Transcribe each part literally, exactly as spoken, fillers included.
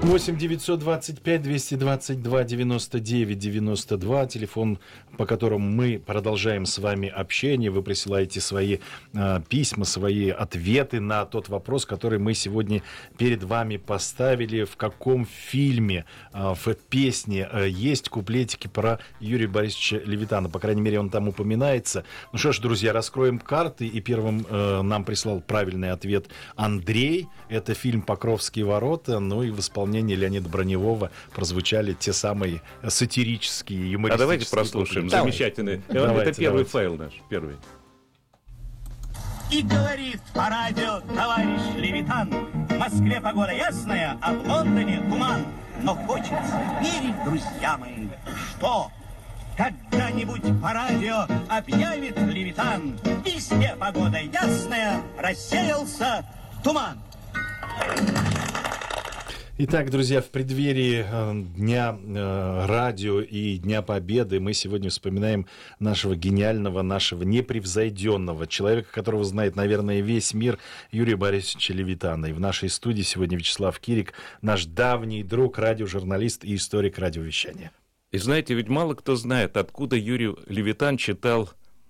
восемь девятьсот двадцать пять двести двадцать два девяносто девять девяносто два, телефон, по которому мы продолжаем с вами общение. Вы присылаете свои э, письма, свои ответы на тот вопрос, который мы сегодня перед вами поставили. В каком фильме, э, в песне э, есть куплетики про Юрия Борисовича Левитана? По крайней мере, он там упоминается. Ну что ж, друзья, раскроем карты. И первым э, нам прислал правильный ответ Андрей. Это фильм «Покровские ворота». Ну и в исполнении Леонида Броневого прозвучали те самые сатирические, юмористические. А давайте прослушаем. Давай. Замечательный. Давайте, Это первый давайте. файл наш. Первый. И говорит по радио товарищ Левитан: в Москве погода ясная, а в Лондоне туман. Но хочется верить, друзья мои, что когда-нибудь по радио объявит Левитан: везде погода ясная, рассеялся туман. Итак, друзья, в преддверии э, Дня э, радио и Дня Победы мы сегодня вспоминаем нашего гениального, нашего непревзойденного человека, которого знает, наверное, весь мир, Юрия Борисовича Левитана. И в нашей студии сегодня Вячеслав Кирик, наш давний друг, радиожурналист и историк радиовещания. И знаете, ведь мало кто знает, откуда Юрий Левитан читал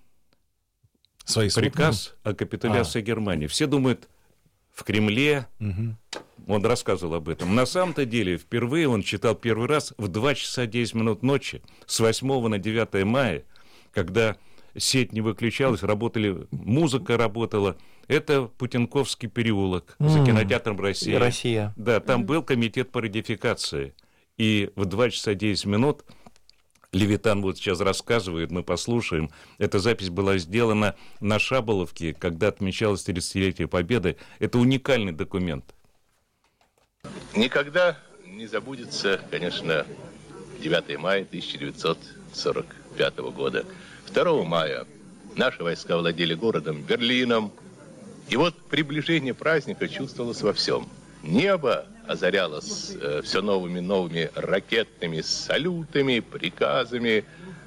Свои приказ о капитуляции а. Германии. Все думают, в Кремле... Угу. Он рассказывал об этом. На самом-то деле, впервые он читал первый раз в два часа десять минут ночи, с восьмого на девятое мая, когда сеть не выключалась, работали, музыка работала. Это Путинковский переулок mm. за кинотеатром «Россия». Россия. Да, там mm. был комитет по ратификации. И в два часа десять минут Левитан вот сейчас рассказывает, мы послушаем. Эта запись была сделана на Шаболовке, когда отмечалось тридцатилетие Победы. Это уникальный документ. Никогда не забудется, конечно, девятое мая тысяча девятьсот сорок пятого года. второго мая наши войска владели городом Берлином. И вот приближение праздника чувствовалось во всем. Небо озарялось э, все новыми новыми ракетными салютами, приказами.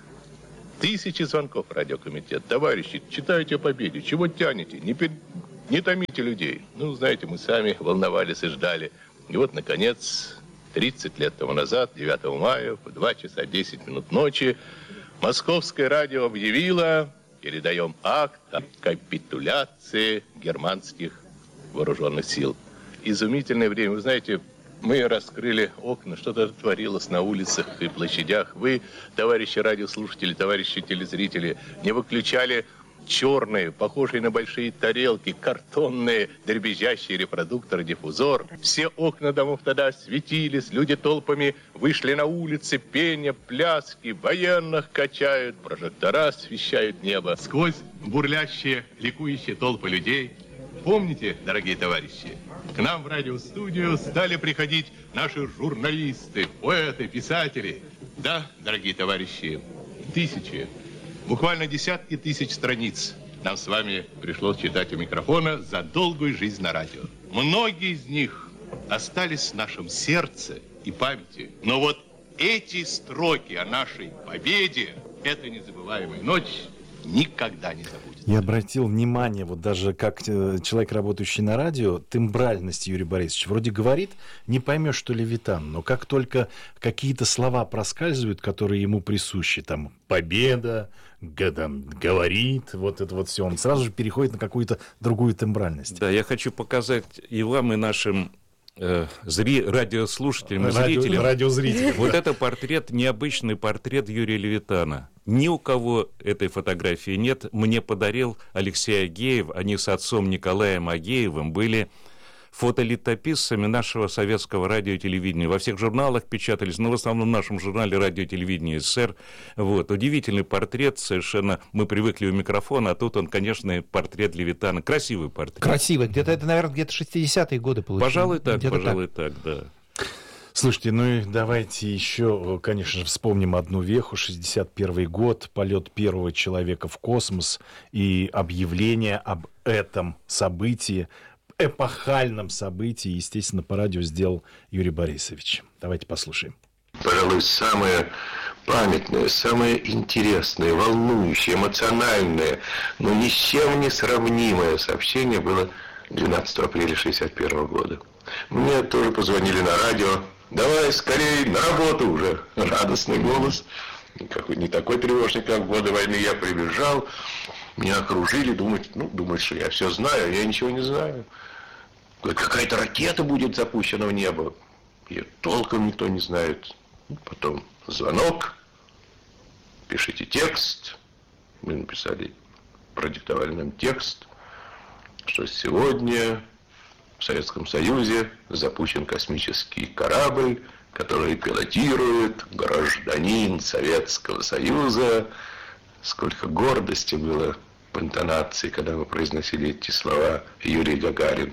Тысячи звонков в радиокомитет. Товарищи, читайте о победе, чего тянете? Не, пер... не томите людей. Ну, знаете, мы сами волновались и ждали. И вот, наконец, тридцать лет тому назад, девятого мая, в два часа десять минут ночи, Московское радио объявило: передаем акт о капитуляции германских вооруженных сил. Изумительное время. Вы знаете, мы раскрыли окна, что-то творилось на улицах и площадях. Вы, товарищи радиослушатели, товарищи телезрители, не выключали черные, похожие на большие тарелки, картонные, дребезжащие репродукторы, диффузор. Все окна домов тогда светились, люди толпами вышли на улицы, пение, пляски, военных качают, прожектора освещают небо. Сквозь бурлящие, ликующие толпы людей, помните, дорогие товарищи, к нам в радиостудию стали приходить наши журналисты, поэты, писатели. Да, дорогие товарищи, тысячи, буквально десятки тысяч страниц нам с вами пришлось читать у микрофона за долгую жизнь на радио. Многие из них остались в нашем сердце и памяти. Но вот эти строки о нашей победе, эта незабываемая ночь, никогда не забудется. Я обратил внимание, вот даже как человек, работающий на радио, тембральность Юрия Борисовича. Вроде говорит, не поймешь, что Левитан, но как только какие-то слова проскальзывают, которые ему присущи, там, победа, говорит, вот это вот все, он сразу же переходит на какую-то другую тембральность. Да, я хочу показать и вам, и нашим э, зри... радиослушателям, и Радио... зрителям. Радиозрителям. Вот это портрет, необычный портрет Юрия Левитана. Ни у кого этой фотографии нет. Мне подарил Алексей Агеев. Они с отцом Николаем Агеевым были фотолетописцами нашего советского радио и телевидения. Во всех журналах печатались, но в основном в нашем журнале «Радио и телевидение СССР». Вот. Удивительный портрет совершенно. Мы привыкли у микрофона, а тут он, конечно, портрет Левитана. Красивый портрет. Красивый. Где-то это, наверное, где-то шестидесятые годы получилось. Пожалуй, так, где-то пожалуй, так, так да. Слушайте, ну и давайте еще, конечно же, вспомним одну веху. шестьдесят первый год, полет первого человека в космос и объявление об этом событии, эпохальном событии, естественно, по радио сделал Юрий Борисович. Давайте послушаем. Пожалуй, самое памятное, самое интересное, волнующее, эмоциональное, но ни с чем не сравнимое сообщение было двенадцатого апреля шестьдесят первого года. Мне тоже позвонили на радио давай скорее на работу уже. Радостный голос. Какой, не такой тревожный, как в годы войны. Я прибежал, меня окружили, думают, ну, думают, что я все знаю, я ничего не знаю. Какая-то ракета будет запущена в небо. И толком никто не знает. Потом звонок, пишите текст. Мы написали, продиктовали нам текст, что сегодня в Советском Союзе запущен космический корабль, который пилотирует гражданин Советского Союза. Сколько гордости было в интонации, когда мы произносили эти слова, Юрий Гагарин.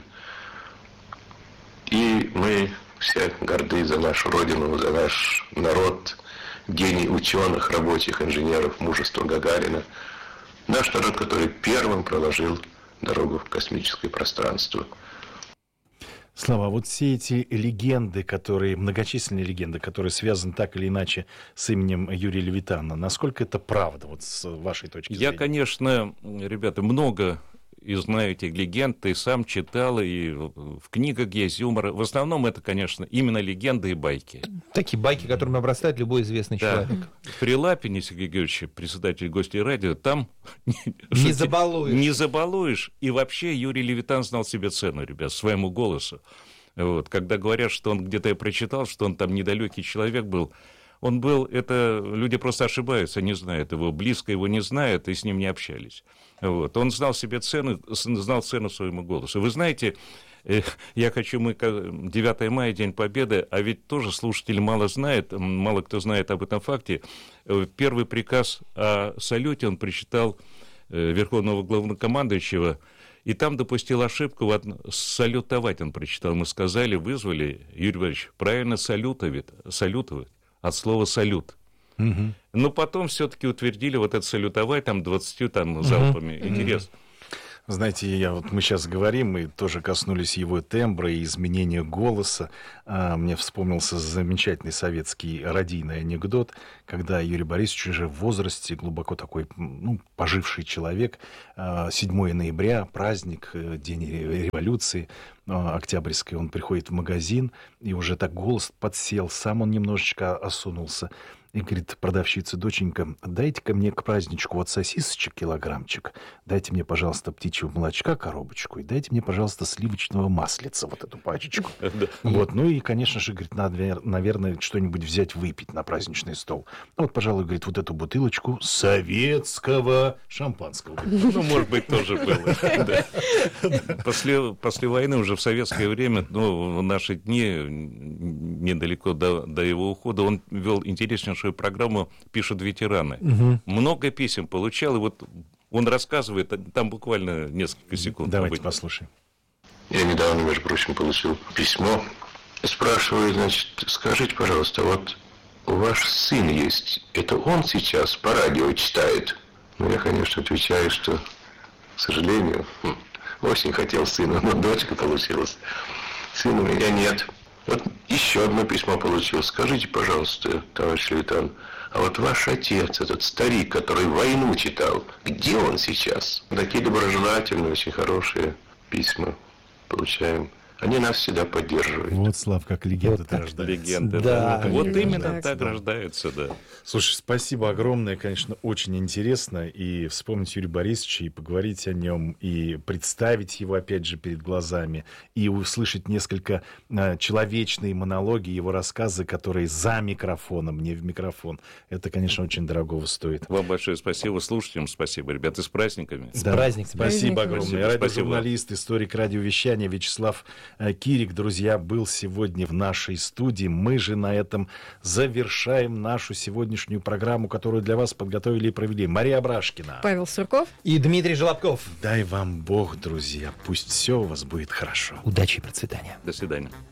И мы все горды за нашу Родину, за наш народ, гений ученых, рабочих, инженеров, мужество Гагарина. Наш народ, который первым проложил дорогу в космическое пространство. Слава, вот все эти легенды, которые, многочисленные легенды, которые связаны так или иначе с именем Юрия Левитана, насколько это правда, вот с вашей точки зрения? Я, конечно, ребята, много и знаю этих легенд, и сам читал, и в книгах есть юмор. В основном это, конечно, именно легенды и байки. Такие байки, которыми обрастает любой известный да. человек. При Лапине Сергей Георгиевич, председатель Гостей радио, там не забалуешь. Не забалуешь. И вообще Юрий Левитан знал себе цену, ребят, своему голосу. Вот. Когда говорят, что он где-то я прочитал, что он там недалекий человек был, он был, это люди просто ошибаются, не знают его, близко его не знают и с ним не общались. Вот. Он знал себе цену, знал цену своему голосу. Вы знаете, я хочу, мы девятое мая, День Победы, а ведь тоже слушатели мало знают, мало кто знает об этом факте. Первый приказ о салюте он прочитал Верховного Главнокомандующего, и там допустил ошибку, вот, салютовать он прочитал. Мы сказали, вызвали, Юрий Борисович, правильно салютовать, салютовать. От слова «салют». Угу. Но потом все-таки утвердили вот это «салютовать» там двадцатью там, залпами. Угу. Интересно. Знаете, я, вот мы сейчас говорим, мы тоже коснулись его тембра и изменения голоса. А, мне вспомнился замечательный советский радийный анекдот, когда Юрий Борисович уже в возрасте, глубоко такой, ну, поживший человек, седьмого ноября, праздник, день революции Октябрьской, он приходит в магазин, и уже так голос подсел, сам он немножечко осунулся. И говорит продавщица: доченька, дайте-ка мне к праздничку вот сосисочек килограммчик, дайте мне, пожалуйста, птичьего молочка коробочку, и дайте мне, пожалуйста, сливочного маслица, вот эту пачечку. Вот, ну и, конечно же, говорит, надо, наверное, что-нибудь взять выпить на праздничный стол. Вот, пожалуй, говорит, вот эту бутылочку советского шампанского. Ну, может быть, тоже было. После войны, уже в советское время, ну, в наши дни, недалеко до его ухода, он вел интереснейшую программу «Пишут ветераны». Угу. Много писем получал, и вот он рассказывает, там буквально несколько секунд. Давайте быть. Послушаем. Я недавно, между прочим, получил письмо. Спрашиваю, значит, скажите, пожалуйста, вот ваш сын есть, это он сейчас по радио читает? Ну, я, конечно, отвечаю, что, к сожалению, очень хотел сына, но дочка получилась. Сына у меня нет. Вот еще одно письмо получил. Скажите, пожалуйста, товарищ Левитан, а вот ваш отец, этот старик, который войну читал, где он сейчас? Такие доброжелательные, очень хорошие письма получаем. Они нас всегда поддерживают. Вот, Слав, как легенда вот рождается. Легенда, да. да. Вот именно так рождается, да. Слушай, спасибо огромное, конечно, очень интересно. И вспомнить Юрия Борисовича, и поговорить о нем, и представить его, опять же, перед глазами, и услышать несколько а, человечные монологи, его рассказы, которые за микрофоном, не в микрофон. Это, конечно, очень дорогого стоит. Вам большое спасибо, слушателям спасибо, ребята, с праздниками. С да. праздниками. Спасибо огромное. Спасибо, радиожурналист, спасибо. Историк радиовещания Вячеслав Кирик, друзья, был сегодня в нашей студии. Мы же на этом завершаем нашу сегодняшнюю программу, которую для вас подготовили и провели Мария Абрашкина, Павел Сурков и Дмитрий Желобков. Дай вам Бог, друзья, пусть все у вас будет хорошо. Удачи и процветания. До свидания.